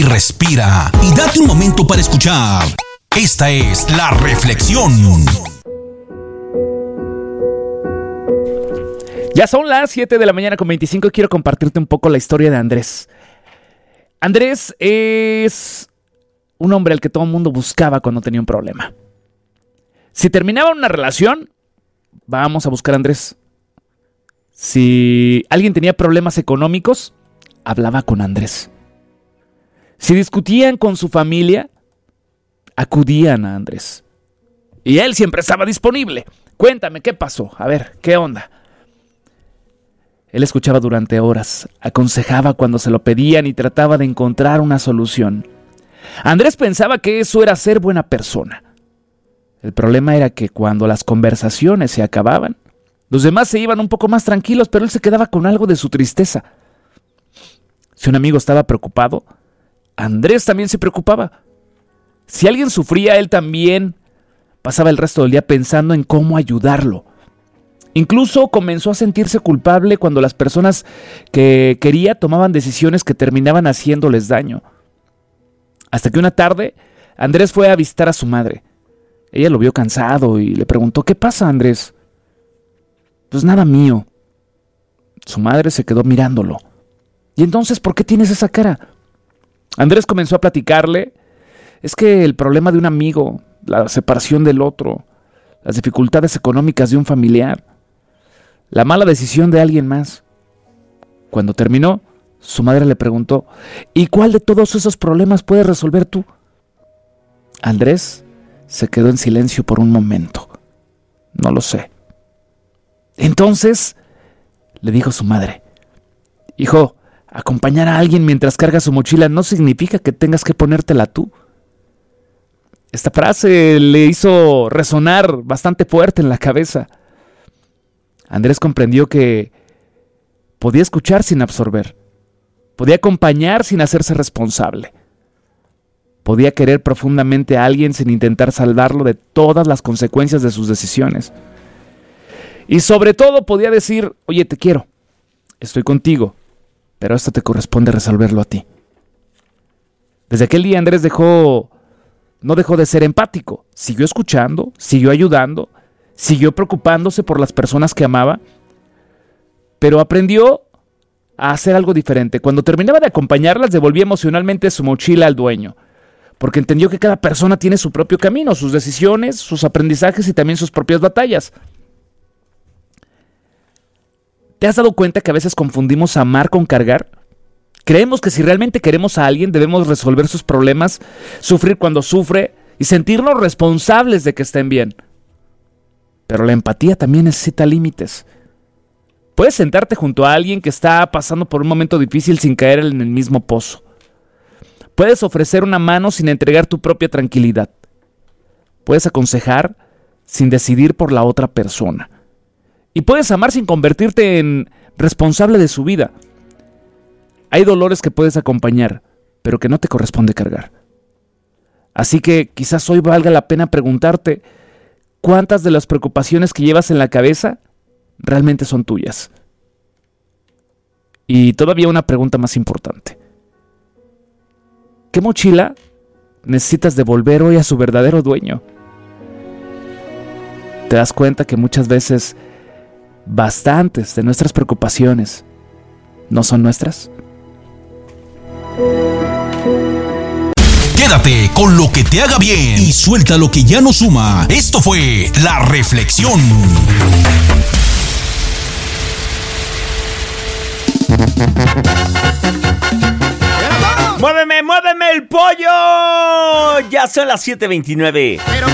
Respira y date un momento para escuchar. Esta es La Reflexión. Ya son las 7 de la mañana con 25 y quiero compartirte un poco la historia de Andrés. Andrés es un hombre al que todo el mundo buscaba cuando tenía un problema. Si terminaba una relación, vamos a buscar a Andrés. Si alguien tenía problemas económicos, hablaba con Andrés. Si discutían con su familia, acudían a Andrés. Y él siempre estaba disponible. Cuéntame, ¿qué pasó? A ver, ¿qué onda? Él escuchaba durante horas, aconsejaba cuando se lo pedían y trataba de encontrar una solución. Andrés pensaba que eso era ser buena persona. El problema era que cuando las conversaciones se acababan, los demás se iban un poco más tranquilos, pero él se quedaba con algo de su tristeza. Si un amigo estaba preocupado, Andrés también se preocupaba. Si alguien sufría, él también pasaba el resto del día pensando en cómo ayudarlo. Incluso comenzó a sentirse culpable cuando las personas que quería tomaban decisiones que terminaban haciéndoles daño. Hasta que una tarde, Andrés fue a visitar a su madre. Ella lo vio cansado y le preguntó: ¿qué pasa, Andrés? Pues nada mío. Su madre se quedó mirándolo. ¿Y entonces por qué tienes esa cara? Andrés comenzó a platicarle: es que el problema de un amigo, la separación del otro, las dificultades económicas de un familiar, la mala decisión de alguien más. Cuando terminó, su madre le preguntó: ¿y cuál de todos esos problemas puedes resolver tú? Andrés se quedó en silencio por un momento. No lo sé. Entonces, le dijo su madre: hijo, acompañar a alguien mientras carga su mochila no significa que tengas que ponértela tú. Esta frase le hizo resonar bastante fuerte en la cabeza. Andrés comprendió que podía escuchar sin absorber, podía acompañar sin hacerse responsable, podía querer profundamente a alguien sin intentar salvarlo de todas las consecuencias de sus decisiones. Y sobre todo podía decir: oye, te quiero, estoy contigo, pero esto te corresponde resolverlo a ti. Desde aquel día Andrés no dejó de ser empático, siguió escuchando, siguió ayudando, siguió preocupándose por las personas que amaba, pero aprendió a hacer algo diferente. Cuando terminaba de acompañarlas, devolvía emocionalmente su mochila al dueño, porque entendió que cada persona tiene su propio camino, sus decisiones, sus aprendizajes y también sus propias batallas. ¿Te has dado cuenta que a veces confundimos amar con cargar? Creemos que si realmente queremos a alguien, debemos resolver sus problemas, sufrir cuando sufre y sentirnos responsables de que estén bien. Pero la empatía también necesita límites. Puedes sentarte junto a alguien que está pasando por un momento difícil sin caer en el mismo pozo. Puedes ofrecer una mano sin entregar tu propia tranquilidad. Puedes aconsejar sin decidir por la otra persona. Y puedes amar sin convertirte en responsable de su vida. Hay dolores que puedes acompañar, pero que no te corresponde cargar. Así que quizás hoy valga la pena preguntarte: ¿cuántas de las preocupaciones que llevas en la cabeza realmente son tuyas? Y todavía una pregunta más importante: ¿qué mochila necesitas devolver hoy a su verdadero dueño? ¿Te das cuenta que muchas veces bastantes de nuestras preocupaciones no son nuestras? Quédate con lo que te haga bien y suelta lo que ya no suma. Esto fue La Reflexión. ¡Muéveme, muéveme el pollo! Ya son las 7:29.